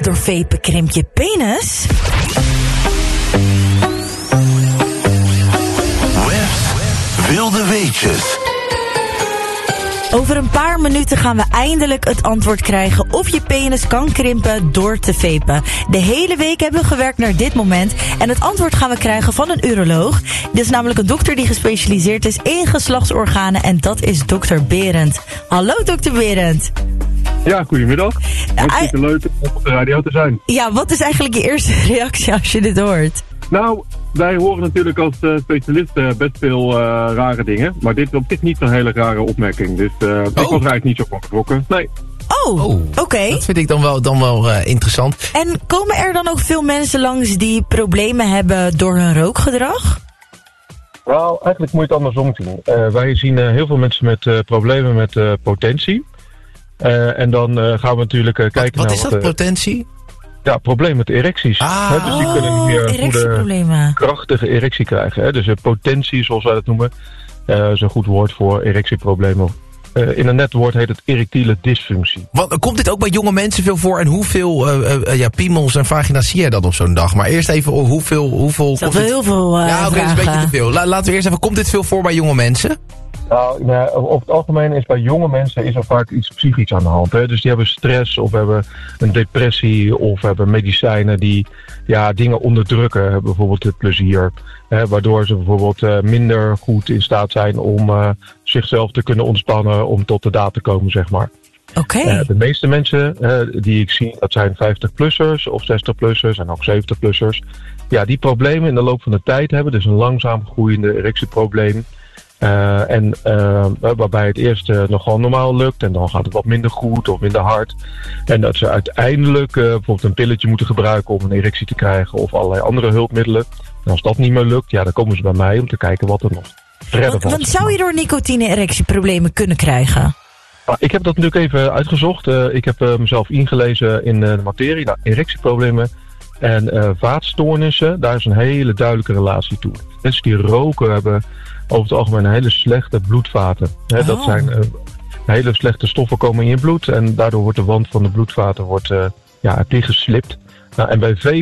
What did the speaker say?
door vapen krimpt je penis? Wilde weetjes. Over een paar minuten gaan we eindelijk het antwoord krijgen of je penis kan krimpen door te vapen. De hele week hebben we gewerkt naar dit moment en het antwoord gaan we krijgen van een uroloog. Dit is namelijk een dokter die gespecialiseerd is in geslachtsorganen en dat is dokter Berend. Hallo dokter Berend. Ja, goedemiddag. Hartstikke leuk om op de radio te zijn. Ja, wat is eigenlijk je eerste reactie als je dit hoort? Nou, wij horen natuurlijk als specialisten best veel rare dingen. Maar dit is op zich niet zo'n hele rare opmerking. Dus ik was er eigenlijk niet zo van getrokken. Nee. Oké. Dat vind ik dan wel interessant. En komen er dan ook veel mensen langs die problemen hebben door hun rookgedrag? Nou, eigenlijk moet je het andersom zien. Wij zien heel veel mensen met problemen met potentie. En dan gaan we natuurlijk kijken naar... Wat is dat, potentie? Ja, probleem met erecties. Dus die kunnen niet meer goede, krachtige erectie krijgen. Dus potentie, zoals wij dat noemen, is een goed woord voor erectieproblemen. In een net woord heet het erectiele dysfunctie. Komt dit ook bij jonge mensen veel voor? En hoeveel piemels en vagina's zie jij dan op zo'n dag? Maar eerst even hoeveel dat is wel heel veel ja, oké, dat is een beetje te veel. Laten we eerst even, komt dit veel voor bij jonge mensen? Nou, over het algemeen is bij jonge mensen is er vaak iets psychisch aan de hand. Hè? Dus die hebben stress of hebben een depressie of hebben medicijnen die dingen onderdrukken. Bijvoorbeeld het plezier. Waardoor ze bijvoorbeeld minder goed in staat zijn om zichzelf te kunnen ontspannen, om tot de daad te komen, zeg maar. Oké. De meeste mensen die ik zie, dat zijn 50-plussers of 60-plussers en ook 70-plussers. Ja, die problemen in de loop van de tijd hebben. Dus een langzaam groeiende erectieprobleem. Waarbij het eerst nogal normaal lukt en dan gaat het wat minder goed of minder hard. En dat ze uiteindelijk bijvoorbeeld een pilletje moeten gebruiken om een erectie te krijgen of allerlei andere hulpmiddelen. En als dat niet meer lukt, dan komen ze bij mij om te kijken wat er nog redden valt. Want zou je door nicotine erectieproblemen kunnen krijgen? Ik heb dat natuurlijk even uitgezocht. Ik heb mezelf ingelezen in de materie. Nou, erectieproblemen en vaatstoornissen, daar is een hele duidelijke relatie toe. Mensen die roken hebben over het algemeen hele slechte bloedvaten. Dat zijn hele slechte stoffen komen in je bloed en daardoor wordt de wand van de bloedvaten dichtgeslipt. Nou, en bij vapen